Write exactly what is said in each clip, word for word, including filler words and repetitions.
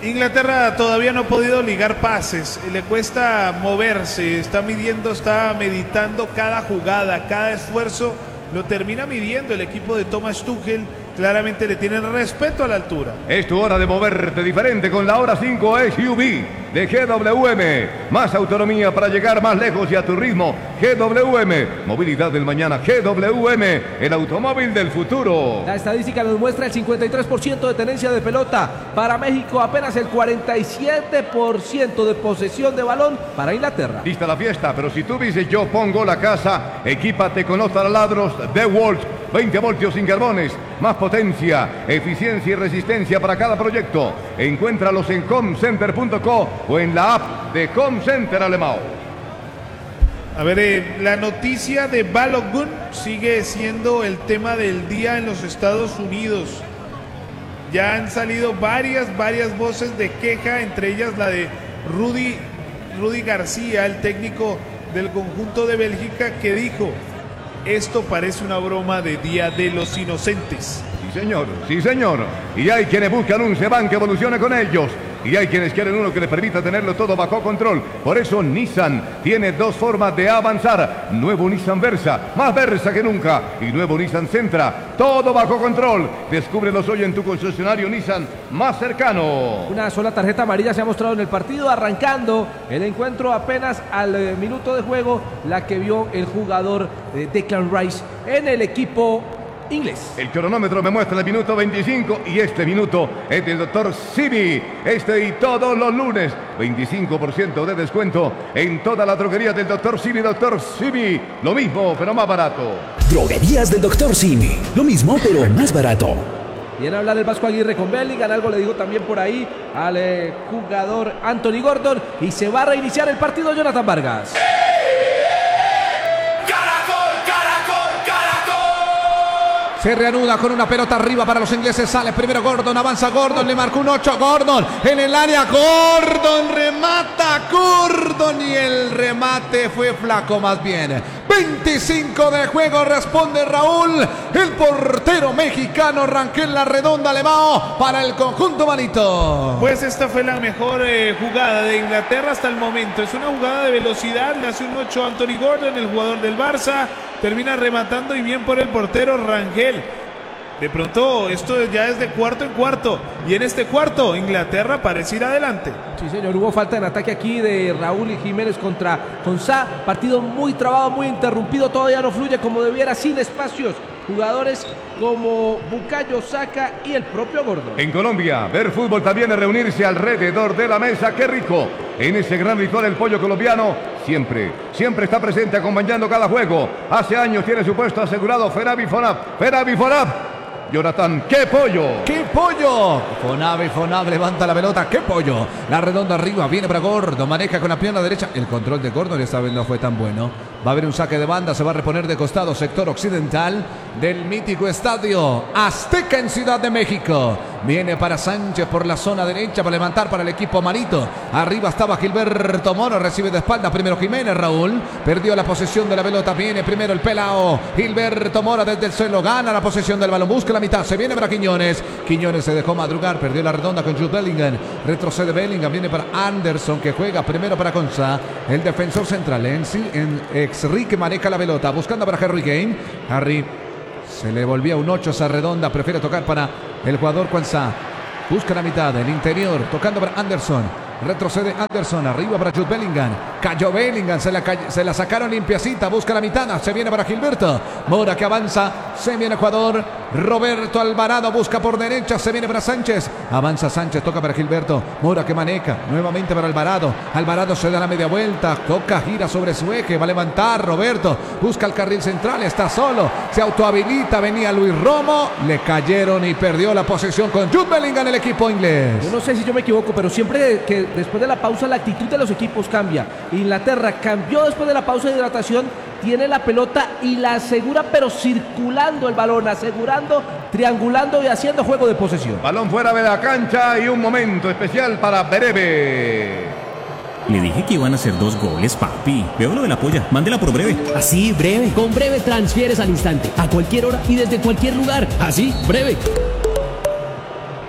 Inglaterra todavía no ha podido ligar pases, le cuesta moverse, está midiendo, está meditando cada jugada, cada esfuerzo, lo termina midiendo el equipo de Thomas Tuchel. Claramente le tienen respeto a la altura. Es tu hora de moverte diferente con la Hora cinco S U V de G W M. Más autonomía para llegar más lejos y a tu ritmo. G W M. Movilidad del mañana. G W M. El automóvil del futuro. La estadística nos muestra el cincuenta y tres por ciento de tenencia de pelota para México, apenas el cuarenta y siete por ciento de posesión de balón para Inglaterra. Lista la fiesta, pero si tú dices yo pongo la casa, equípate con los taladros de Walsh. veinte voltios sin carbones, más potencia, eficiencia y resistencia para cada proyecto. Encuéntralos en comcenter punto co o en la app de Comcenter Alemão. A ver, eh, la noticia de Balogun sigue siendo el tema del día en los Estados Unidos. Ya han salido varias, varias voces de queja, entre ellas la de Rudy, Rudy García, el técnico del conjunto de Bélgica, que dijo: esto parece una broma de Día de los Inocentes. Sí, señor, sí, señor. Y hay quienes buscan un Seban que evolucione con ellos. Y hay quienes quieren uno que les permita tenerlo todo bajo control. Por eso Nissan tiene dos formas de avanzar. Nuevo Nissan Versa, más Versa que nunca. Y nuevo Nissan Sentra, todo bajo control. Descúbrelos hoy en tu concesionario Nissan más cercano. Una sola tarjeta amarilla se ha mostrado en el partido, arrancando el encuentro apenas al eh, minuto de juego, la que vio el jugador eh, Declan Rice en el equipo inglés. El cronómetro me muestra el minuto veinticinco y este minuto es del doctor Simi. Este y todos los lunes, veinticinco por ciento de descuento en toda la droguería del doctor Simi. doctor Simi, lo mismo pero más barato. Droguerías del doctor Simi, lo mismo pero más barato. Viene a hablar el Vasco Aguirre con Bellingham, algo le dijo también por ahí al eh, jugador Anthony Gordon, y se va a reiniciar el partido Jonathan Vargas. Se reanuda con una pelota arriba para los ingleses. Sale primero Gordon, avanza Gordon, le marcó un ocho. Gordon en el área. Gordon remata. Gordon y el remate fue flaco más bien. veinticinco de juego, responde Raúl. El portero mexicano Rangel La Redonda Alemão para el conjunto manito. Pues esta fue la mejor eh, jugada de Inglaterra hasta el momento. Es una jugada de velocidad. Le hace un ocho a Anthony Gordon, el jugador del Barça. Termina rematando y bien por el portero Rangel. De pronto esto ya es de cuarto en cuarto. Y en este cuarto Inglaterra parece ir adelante. Sí, señor, hubo falta en ataque aquí de Raúl y Jiménez contra Konsa. Partido muy trabado, muy interrumpido. Todavía no fluye como debiera, sin espacios. Jugadores como Bukayo Saka y el propio Gordon. En Colombia, ver fútbol también es reunirse alrededor de la mesa. ¡Qué rico! En ese gran ritual el pollo colombiano siempre, siempre está presente acompañando cada juego. Hace años tiene su puesto asegurado Ferabi Fonab. Ferabi Fonab. Jonathan, ¡qué pollo! ¡Qué pollo! Fonab, Fonab levanta la pelota, ¡qué pollo! La redonda arriba, viene para Gordon, maneja con la pierna derecha. El control de Gordon esta vez no fue tan bueno. Va a haber un saque de banda, se va a reponer de costado, sector occidental del mítico estadio Azteca en Ciudad de México. Viene para Sánchez por la zona derecha para levantar para el equipo manito. Arriba estaba Gilberto Moro, recibe de espalda primero Jiménez. Raúl perdió la posesión de la pelota, viene primero el pelao Gilberto Moro desde el suelo, gana la posesión del balón, busca la mitad, se viene para Quiñones. Quiñones se dejó madrugar, perdió la redonda con Jude Bellingham, retrocede Bellingham, viene para Anderson que juega primero para Konsa, el defensor central en, en Exrique maneja la pelota, buscando para Harry Kane. Harry se le volvía un ocho esa redonda, prefiere tocar para el jugador Konsa. Busca la mitad, el interior, tocando para Anderson. Retrocede Anderson, arriba para Jude Bellingham. Cayó Bellingham, se la, se la sacaron limpiacita. Busca la mitad, se viene para Gilberto Mora que avanza, se viene el jugador Roberto Alvarado, busca por derecha, se viene para Sánchez. Avanza Sánchez, toca para Gilberto Mora que maneja, nuevamente para Alvarado. Alvarado se da la media vuelta, toca, gira sobre su eje, va a levantar Roberto. Busca el carril central, está solo, se autohabilita, venía Luis Romo. Le cayeron y perdió la posesión con Jude Bellingham el equipo inglés. Yo no sé si yo me equivoco, pero siempre que después de la pausa la actitud de los equipos cambia. Inglaterra cambió después de la pausa de hidratación, tiene la pelota y la asegura, pero circulando el balón, asegurando, triangulando y haciendo juego de posesión. Balón fuera de la cancha y un momento especial para Breve. Le dije que iban a hacer dos goles, papi. Veo lo de la polla, mándela por Breve. Así, Breve. Con Breve transfieres al instante, a cualquier hora y desde cualquier lugar. Así, Breve.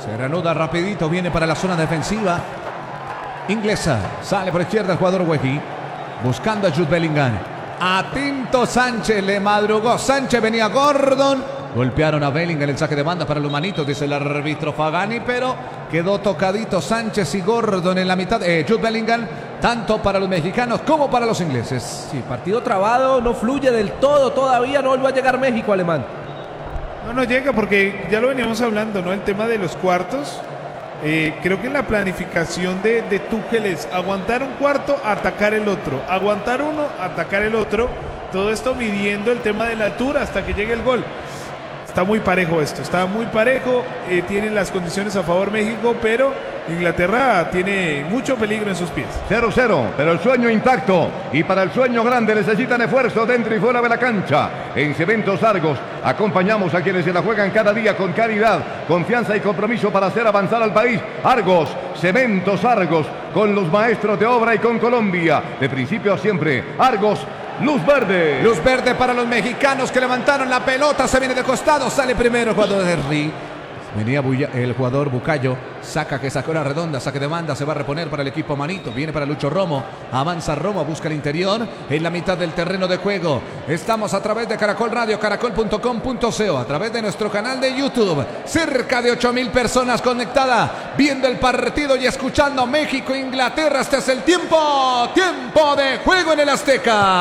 Se reanuda rapidito, viene para la zona defensiva inglesa. Sale por izquierda el jugador Wehi, buscando a Jude Bellingham. Atento Sánchez, le madrugó Sánchez, venía Gordon. Golpearon a Bellingham, el saque de banda para los manitos, dice el árbitro Pagani, pero quedó tocadito Sánchez y Gordon en la mitad. Eh, Jude Bellingham, tanto para los mexicanos como para los ingleses. Sí, partido trabado, no fluye del todo todavía, no va a llegar México, Alemán. No, no llega porque ya lo veníamos hablando, ¿no? El tema de los cuartos. Eh, creo que la planificación de, de Tuchel es aguantar un cuarto, atacar el otro. Aguantar uno, atacar el otro. Todo esto midiendo el tema de la altura hasta que llegue el gol. Está muy parejo esto, está muy parejo. Eh, tienen las condiciones a favor México, pero Inglaterra tiene mucho peligro en sus pies. cero cero, pero el sueño intacto. Y para el sueño grande necesitan esfuerzo dentro y fuera de la cancha. En Cementos Argos acompañamos a quienes se la juegan cada día con calidad, confianza y compromiso para hacer avanzar al país. Argos, Cementos Argos, con los maestros de obra y con Colombia. De principio a siempre, Argos, luz verde. Luz verde para los mexicanos que levantaron la pelota. Se viene de costado. Sale primero el jugador de Henry. Venía Buya, el jugador Bucayo. Saca que sacó la redonda. Saque de banda. Se va a reponer para el equipo Manito. Viene para Lucho Romo. Avanza Romo. Busca el interior. En la mitad del terreno de juego. Estamos a través de Caracol Radio. Caracol punto com punto co. A través de nuestro canal de YouTube. Cerca de ocho mil personas conectadas. Viendo el partido y escuchando México, Inglaterra. Este es el tiempo. Tiempo de juego en el Azteca.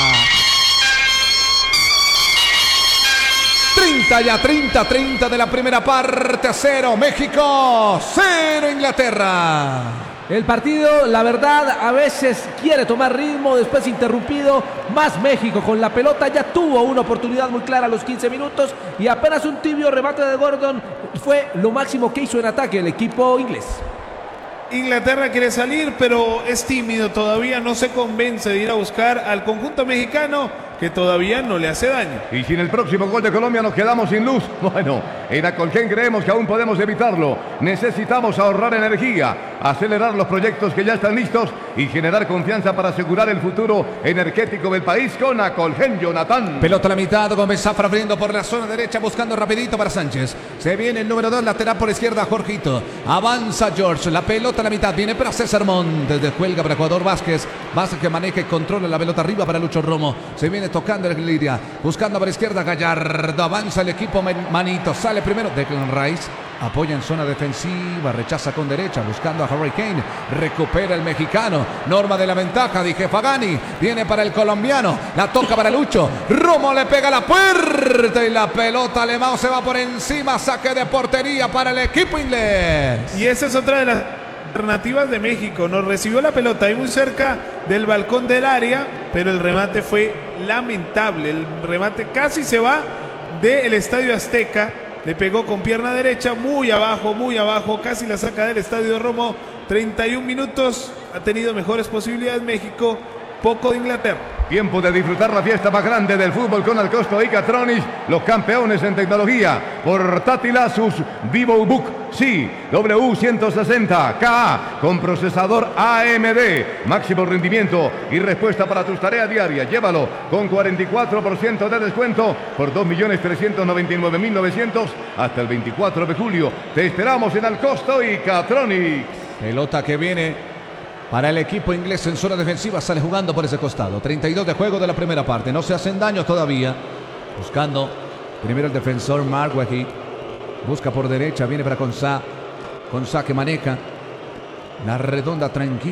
treinta ya, treinta, treinta de la primera parte, cero México, cero Inglaterra. El partido, la verdad, a veces quiere tomar ritmo, después interrumpido, más México con la pelota, ya tuvo una oportunidad muy clara a los quince minutos y apenas un tibio remate de Gordon fue lo máximo que hizo en ataque el equipo inglés. Inglaterra quiere salir, pero es tímido todavía, no se convence de ir a buscar al conjunto mexicano que todavía no le hace daño. Y si en el próximo gol de Colombia nos quedamos sin luz, bueno, en Acolgen creemos que aún podemos evitarlo. Necesitamos ahorrar energía, acelerar los proyectos que ya están listos y generar confianza para asegurar el futuro energético del país con Acolgen, Jonathan. Pelota a la mitad, Gómez Zafra abriendo por la zona derecha, buscando rapidito para Sánchez. Se viene el número dos, lateral por izquierda, Jorgito. Avanza George, la pelota a la mitad, viene para César Montt, desde cuelga para Ecuador Vázquez. Vázquez que maneja y controla la pelota arriba para Lucho Romo. Se viene tocando el Lidia, buscando para izquierda Gallardo, avanza el equipo Manito, sale primero Declan Rice, apoya en zona defensiva, rechaza con derecha, buscando a Harry Kane, recupera el mexicano, Norma de la ventaja, dije Pagani, viene para el colombiano, la toca para Lucho, Romo le pega la puerta y la pelota alemán se va por encima, saque de portería para el equipo inglés. Y esa es otra de las alternativas de México, nos recibió la pelota ahí muy cerca del balcón del área, pero el remate fue lamentable, el remate casi se va del Estadio Azteca, le pegó con pierna derecha, muy abajo, muy abajo, casi la saca del Estadio Romo. Treinta y un minutos, ha tenido mejores posibilidades México, poco de Inglaterra. Tiempo de disfrutar la fiesta más grande del fútbol con Alcosto y Catronics, los campeones en tecnología. Portátil Asus VivoBook, sí, W ciento sesenta K, con procesador A M D, máximo rendimiento y respuesta para tus tareas diarias. Llévalo con cuarenta y cuatro por ciento de descuento por dos millones trescientos noventa y nueve mil novecientos hasta el veinticuatro de julio. Te esperamos en Alcosto y Catronics. Pelota que viene para el equipo inglés en zona defensiva, sale jugando por ese costado. treinta y dos de juego de la primera parte, no se hacen daño todavía. Buscando primero el defensor Mark Wehi, busca por derecha, viene para Consá, Consá que maneja la redonda tranquila.